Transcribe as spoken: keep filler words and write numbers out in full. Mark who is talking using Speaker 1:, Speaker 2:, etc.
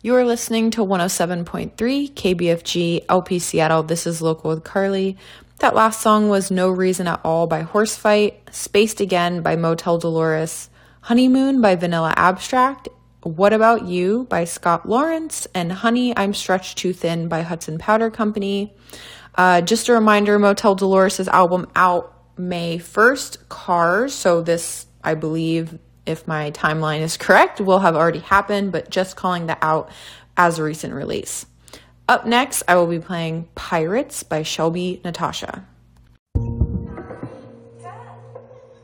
Speaker 1: You are listening to one oh seven point three K B F G L P Seattle. This is Local with Carly. That last song was No Reason at All by Horsefight, Spaced Again by Motel Dolores, Honeymoon by Vanilla Abstract, What About You by Scott Lawrence, and Honey, I'm Stretched Too Thin by Hudson Powder Company. Uh, just a reminder, Motel Dolores' album out May first, Cars. So this, I believe, if my timeline is correct, will have already happened, but just calling that out as a recent release. Up next, I will be playing Pirates by Shelby Natasha.